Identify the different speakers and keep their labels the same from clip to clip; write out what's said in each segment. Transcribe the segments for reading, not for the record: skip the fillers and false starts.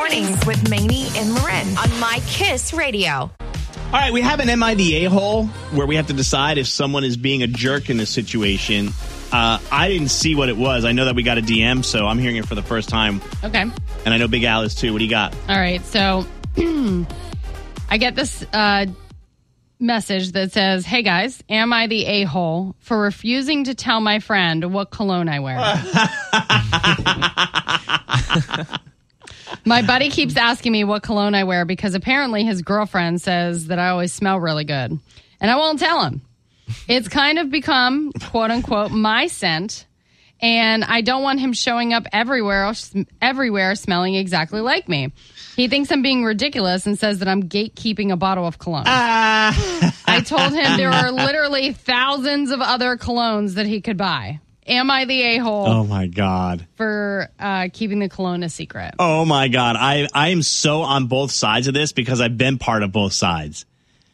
Speaker 1: Mornings with Mamie and Loren on My Kiss Radio.
Speaker 2: All right, we have an Am I the A-hole where we have to decide if someone is being a jerk in this situation. I didn't see what it was. I know that we got a DM, so I'm hearing it for the first time.
Speaker 3: Okay.
Speaker 2: And I know Big Al is too. What do you got?
Speaker 3: All right, so I get this message that says, "Hey guys, am I the a-hole for refusing to tell my friend what cologne I wear?" My buddy keeps asking me what cologne I wear because apparently his girlfriend says that I always smell really good. And I won't tell him. It's kind of become, quote unquote, my scent. And I don't want him showing up everywhere smelling exactly like me. He thinks I'm being ridiculous and says that I'm gatekeeping a bottle of cologne. I told him there are literally thousands of other colognes that he could buy. Am I the a-hole?
Speaker 2: Oh, my God.
Speaker 3: For keeping the cologne a secret?
Speaker 2: Oh, my God. I am so on both sides of this because I've been part of both sides.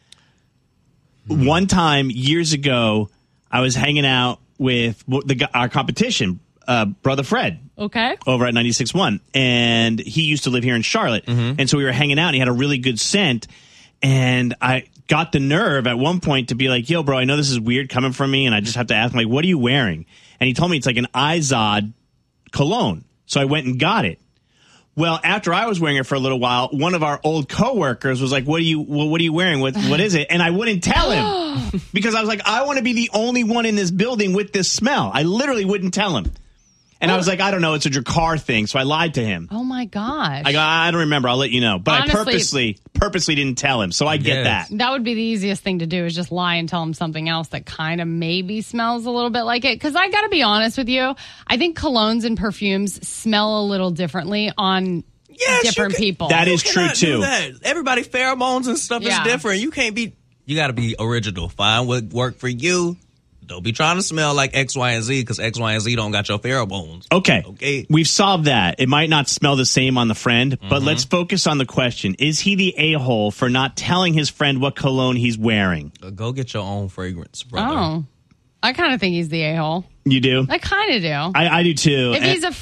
Speaker 2: One time, years ago, I was hanging out with our competition, Brother Fred.
Speaker 3: Okay.
Speaker 2: Over at 96.1. And he used to live here in Charlotte. Mm-hmm. And so we were hanging out, and he had a really good scent. And I got the nerve at one point to be like, yo, bro, I know this is weird coming from me, and I just have to ask him, like, what are you wearing? And he told me it's like an Izod cologne. So I went and got it. Well, after I was wearing it for a little while, one of our old coworkers was like, what are you wearing? What is it? And I wouldn't tell him because I was like, I want to be the only one in this building with this smell. I literally wouldn't tell him. And I was like, I don't know, it's a Drakkar thing. So I lied to him.
Speaker 3: Oh, my gosh.
Speaker 2: I don't remember. I'll let you know. But honestly, I purposely didn't tell him. So I get that.
Speaker 3: That would be the easiest thing to do is just lie and tell him something else that kind of maybe smells a little bit like it. Because I got to be honest with you. I think colognes and perfumes smell a little differently on different people.
Speaker 2: That is true, too.
Speaker 4: Everybody pheromones and stuff is different. You got to be original. Find what worked for you. Don't be trying to smell like X, Y, and Z because X, Y, and Z don't got your pheromones.
Speaker 2: Okay. We've solved that. It might not smell the same on the friend, but let's focus on the question. Is he the a-hole for not telling his friend what cologne he's wearing?
Speaker 4: Go get your own fragrance, brother.
Speaker 3: Oh. I kind of think he's the a-hole.
Speaker 2: You do?
Speaker 3: I kind of do.
Speaker 2: I do, too.
Speaker 3: If he's a